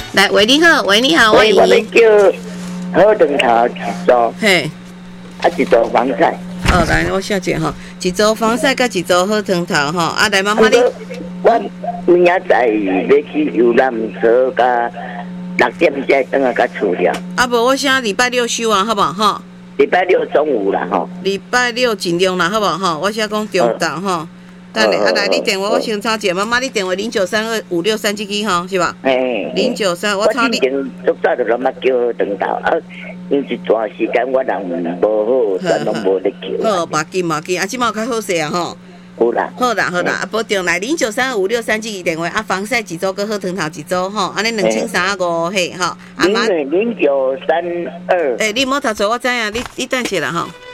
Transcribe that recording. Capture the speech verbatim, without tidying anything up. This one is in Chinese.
来，喂，你好，喂，你好， 喂，我喂， 们叫好灯头一组， 嘿， 啊一组防晒。 哦，来，我写者吼，一组防晒甲一组好汤头吼，啊，来妈妈你， 我明仔载要去游览车，甲六点才等下甲厝了。 啊无我写礼拜六收啊，好不好吼？ 礼拜六中午啦吼。 礼拜六尽量啦，好不好吼？我写讲中昼吼。等下，啊来，你电话我先抄者，妈妈你电话零九三二五六三这支吼，是吧？ 嘿。 零九三，我抄你。 我之前足早就拢捌叫好灯头啊，因一段时间我人无好，全拢无咧叫。 好，马紧马紧，啊，即马有较好势啊吼。 有啦。 好啦好啦，啊，保重来零九三二五六三这支电话，啊，防晒一组跟好汤头一组吼，安尼两千三百五嘿吼。 零零九三二。 诶，你莫读错，我知影，你你等下啦吼。